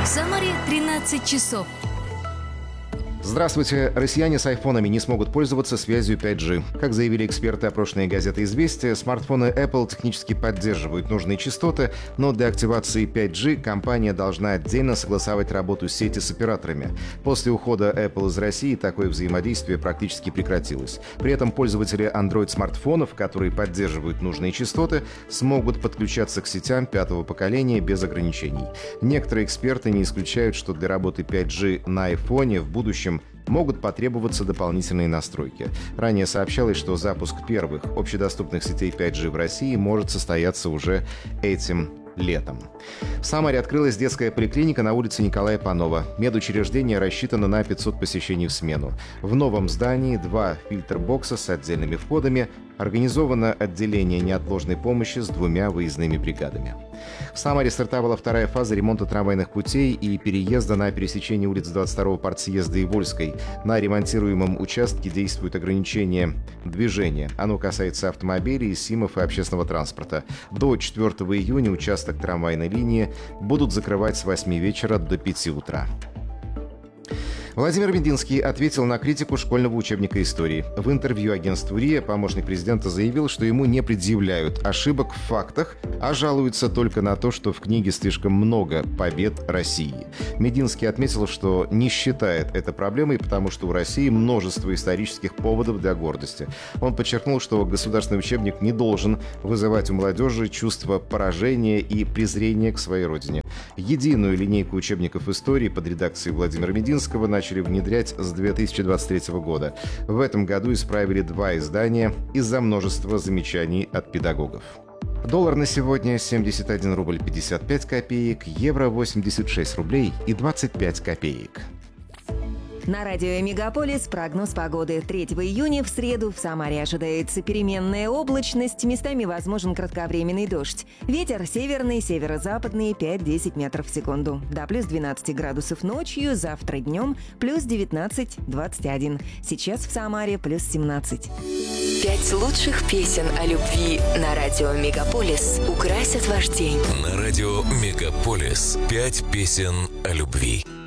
В Самаре 13 часов. Здравствуйте. Россияне с айфонами не смогут пользоваться связью 5G. Как заявили эксперты опрошенной газеты «Известия», смартфоны Apple технически поддерживают нужные частоты, но для активации 5G компания должна отдельно согласовать работу сети с операторами. После ухода Apple из России такое взаимодействие практически прекратилось. При этом пользователи Android-смартфонов, которые поддерживают нужные частоты, смогут подключаться к сетям пятого поколения без ограничений. Некоторые эксперты не исключают, что для работы 5G на айфоне в будущем могут потребоваться дополнительные настройки. Ранее сообщалось, что запуск первых общедоступных сетей 5G в России может состояться уже этим летом. В Самаре открылась детская поликлиника на улице Николая Панова. Медучреждение рассчитано на 500 посещений в смену. В новом здании 2 фильтр-бокса с отдельными входами. Организовано отделение неотложной помощи с 2 выездными бригадами. В Самаре стартовала вторая фаза ремонта трамвайных путей и переезда на пересечении улиц 22-го партсъезда и Вольской. На ремонтируемом участке действует ограничение движения. Оно касается автомобилей, СИМов и общественного транспорта. До 4 июня участок трамвайной линии будут закрывать с 8 вечера до 5 утра. Владимир Мединский ответил на критику школьного учебника истории. В интервью агентству РИА помощник президента заявил, что ему не предъявляют ошибок в фактах, а жалуются только на то, что в книге слишком много побед России. Мединский отметил, что не считает это проблемой, потому что у России множество исторических поводов для гордости. Он подчеркнул, что государственный учебник не должен вызывать у молодежи чувство поражения и презрения к своей родине. Единую линейку учебников истории под редакцией Владимира Мединского начали внедрять с 2023 года. В этом году исправили 2 издания из-за множества замечаний от педагогов. Доллар на сегодня 71 рубль 55 копеек, евро 86 рублей и 25 копеек. На радио «Мегаполис» прогноз погоды. 3 июня в среду в Самаре ожидается переменная облачность, местами возможен кратковременный дождь. Ветер северный, северо-западный 5-10 метров в секунду. До плюс 12 градусов ночью, завтра днем плюс 19-21. Сейчас в Самаре плюс 17. 5 лучших песен о любви на радио «Мегаполис» украсят ваш день. На радио «Мегаполис» 5 песен о любви.